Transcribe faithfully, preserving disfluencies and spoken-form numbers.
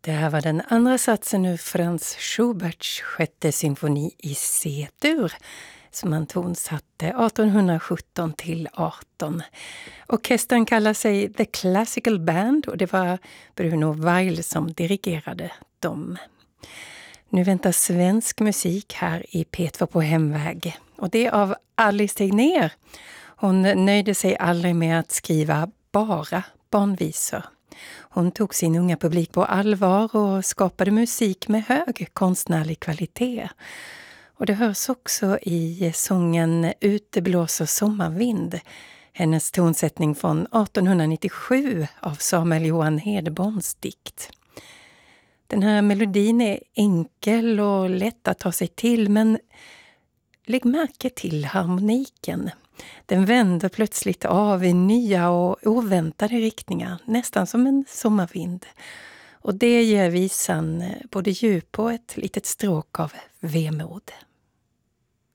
Det här var den andra satsen ur Franz Schuberts sjätte symfoni i C-dur som han tonsatte arton sjutton till arton. Orkestern kallar sig The Classical Band och det var Bruno Weil som dirigerade dem. Nu väntar svensk musik här i P två på hemväg och det är av Alice Tegnér. Hon nöjde sig aldrig med att skriva bara barnvisor. Hon tog sin unga publik på allvar och skapade musik med hög konstnärlig kvalitet. Och det hörs också i sången Ute blåser sommarvind, hennes tonsättning från arton nittiosju av Samuel Johan Hedeborns dikt. Den här melodin är enkel och lätt att ta sig till, men lägg märke till harmoniken. Den vänder plötsligt av i nya och oväntade riktningar, nästan som en sommarvind. Och det ger visan både djup och ett litet stråk av vemod.